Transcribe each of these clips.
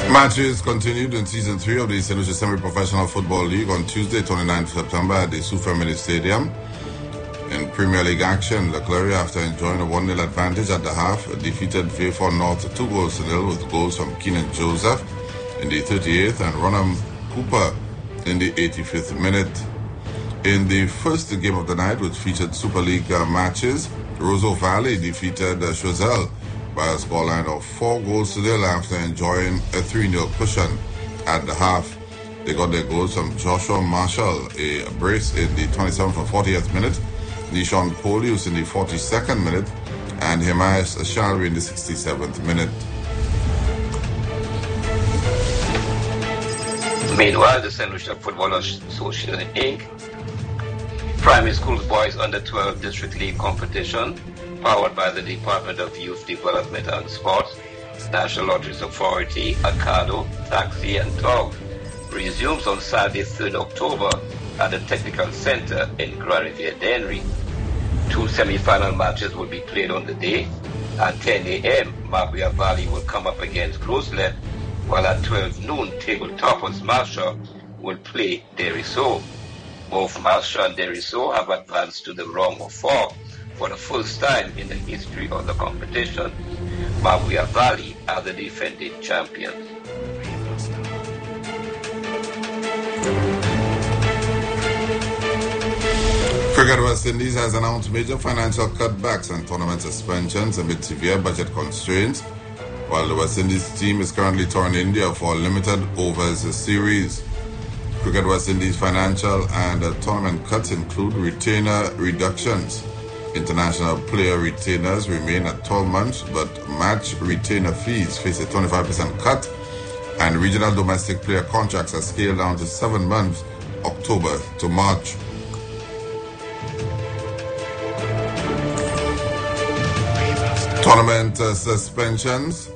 Matches continued in Season 3 of the St. Lucia Semi-Professional Football League on Tuesday, 29th September at the Sufemini Stadium. In Premier League action, Leclerc, after enjoying a 1-0 advantage at the half, defeated Fairford North 2-0 with goals from Keenan Joseph in the 38th and Ronham Cooper in the 85th minute. In the first game of the night, which featured Super League matches, Roseau Valley defeated Choiseul by a scoreline of 4-0 after enjoying a 3-0 cushion at the half. They got their goals from Joshua Marshall, a brace in the 27th and 40th minute, Nishon Polius in the 42nd minute, and Himayas Shalri in the 67th minute. Meanwhile, the St. Lucia Football Association Inc. Primary Schools Boys Under 12 District League competition, powered by the Department of Youth Development and Sports, National Lotteries Authority, Acado, Taxi and Dog, resumes on Saturday, 3rd October at the Technical Center in Grand Riviere Dennery. 2 semi-final matches will be played on the day. At 10 a.m., Mabuya Valley will come up against Roselet, while at 12 noon, Tabletoppers Marshall will play Deriso. Both Marshall and Deriso have advanced to the round of 4 for the first time in the history of the competition. Mabuya Valley are the defending champions. Cricket West Indies has announced major financial cutbacks and tournament suspensions amid severe budget constraints, while the West Indies team is currently touring India for a limited overs series. Cricket West Indies financial and tournament cuts include retainer reductions. International player retainers remain at 12 months, but match retainer fees face a 25% cut, and regional domestic player contracts are scaled down to 7 months, October to March. Tournament suspensions.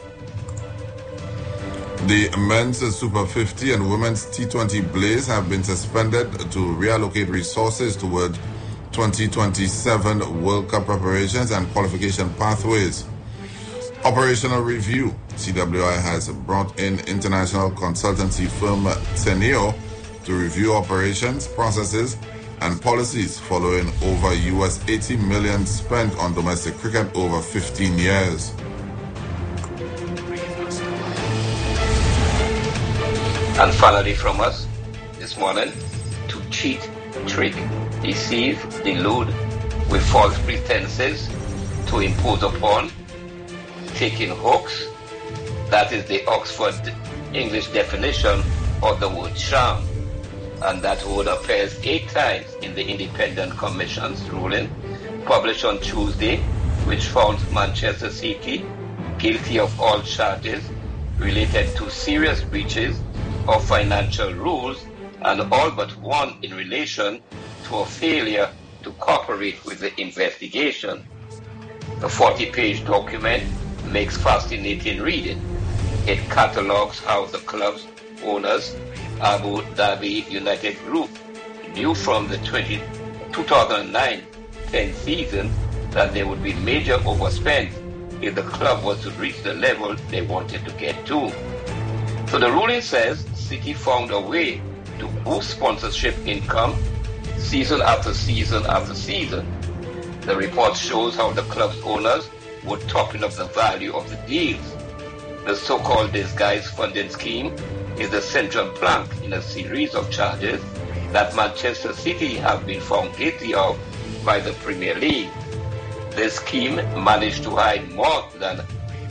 The men's Super 50 and women's T20 Blaze have been suspended to reallocate resources toward 2027 World Cup preparations and qualification pathways. Operational review. CWI has brought in international consultancy firm Teneo to review operations, processes, and policies following over US $80 million spent on domestic cricket over 15 years. And finally from us this morning, to cheat, trick, deceive, delude with false pretenses, to impose upon, taking hoax. That is the Oxford English definition of the word sham. And that word appears 8 times in the Independent Commission's ruling, published on Tuesday, which found Manchester City guilty of all charges related to serious breaches of financial rules, and all but one in relation to a failure to cooperate with the investigation. The 40-page document makes fascinating reading. It catalogues how the club's owners, Abu Dhabi United Group, knew from the 2009-10 season that there would be major overspend if the club was to reach the level they wanted to get to. So the ruling says City found a way to boost sponsorship income season after season after season. The report shows how the club's owners were topping up the value of the deals. The so-called disguised funding scheme is the central plank in a series of charges that Manchester City have been found guilty of by the Premier League. This scheme managed to hide more than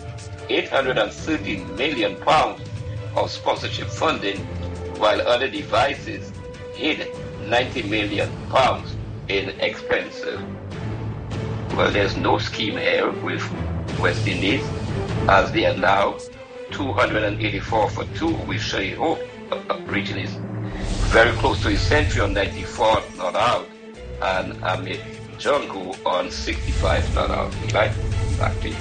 £830 million of sponsorship funding, while other devices hid £90 million in expenses. Well, there's no scheme here with West Indies, as they are now 284 for 2 with Shay Hope reaching his very close to his century on 94 not out, and Amit Jungu on 65 not out. Right? Back to you.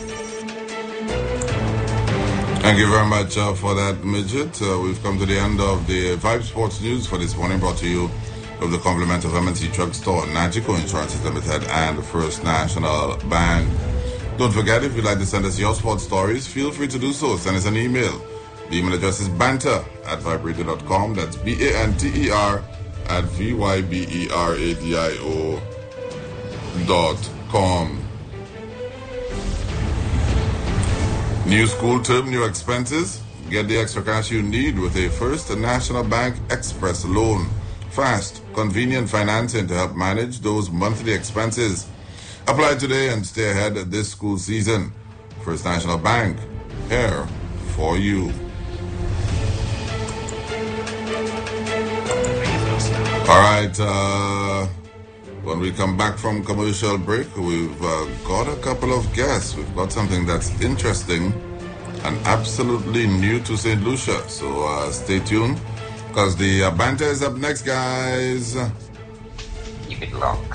Thank you very much for that, Midget. We've come to the end of the Vibe Sports News for this morning, brought to you with the compliment of MNC Drug Store, Nagico Insurances Limited, and First National Bank. Don't forget, if you'd like to send us your sports stories, feel free to do so. Send us an email The email address is banter@viberadio.com. That's BANTER at VYBERADIO.com. New school term, new expenses. Get the extra cash you need with a First National Bank Express loan. Fast, convenient financing to help manage those monthly expenses. Apply today and stay ahead of this school season. First National Bank, here for you. All right, when we come back from commercial break, we've got a couple of guests. We've got something that's interesting and absolutely new to St. Lucia. So stay tuned, because the banter is up next, guys. Keep it locked.